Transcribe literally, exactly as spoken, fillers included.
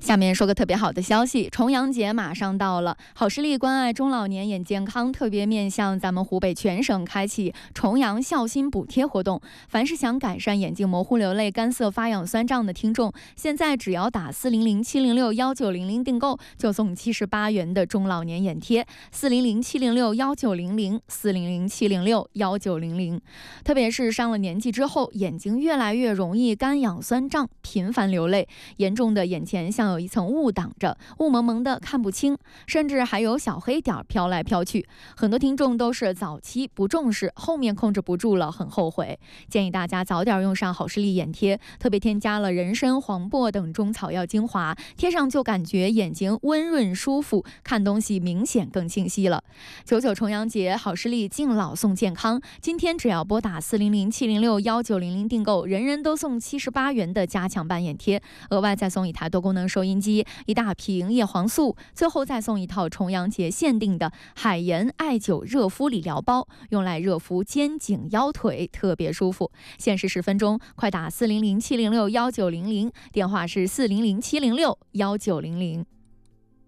下面说个特别好的消息，重阳节马上到了，好视力关爱中老年眼健康特别面向咱们湖北全省开启重阳孝心补贴活动。凡是想改善眼睛模糊流泪、干涩发痒酸胀的听众，现在只要打四零零七零六幺九零零订购，就送七十八元的中老年眼贴。四零零七零六幺九零零四零零七零六幺九零零。特别是上了年纪之后，眼睛越来越容易干痒酸胀，频繁流泪，严重的眼前像有一层雾挡着，雾蒙蒙的看不清，甚至还有小黑点飘来飘去。很多听众都是早期不重视，后面控制不住了，很后悔。建议大家早点用上好视力眼贴，特别添加了人参、黄柏等中草药精华，贴上就感觉眼睛温润舒服，看东西明显更清晰了。九九重阳节，好视力敬老送健康，今天只要拨打四零零七零六幺九零零订购，人人都送七十八元的加强版眼贴，额外再送一台多功能收音机、一大瓶叶黄素，最后再送一套重阳节限定的海盐艾灸热敷理疗包，用来热敷肩颈腰腿，特别舒服。限时十分钟，快打四零零七零六幺九零零，电话是四零零七零六幺九零零。